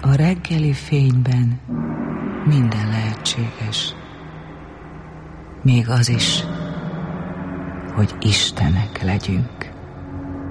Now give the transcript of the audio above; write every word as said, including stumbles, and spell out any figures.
A reggeli fényben minden lehetséges. Még az is, hogy istenek legyünk.